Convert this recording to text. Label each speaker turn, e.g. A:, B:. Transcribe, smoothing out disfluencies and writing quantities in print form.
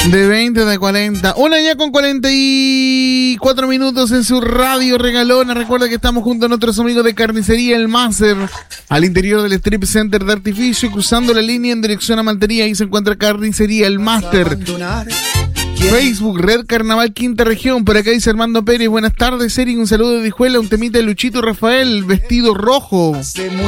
A: De 20, de 40. Una ya con 44 minutos en su radio regalona. Recuerda que estamos junto a nuestros amigos de Carnicería El Máster, al interior del Strip Center de Artificio, cruzando la línea en dirección a Mantería. Ahí se encuentra Carnicería El Máster. Facebook, Red Carnaval Quinta Región. Por acá dice Armando Pérez. Buenas tardes, Eric. Un saludo de Dijuela, un temita de Luchito Rafael, vestido rojo.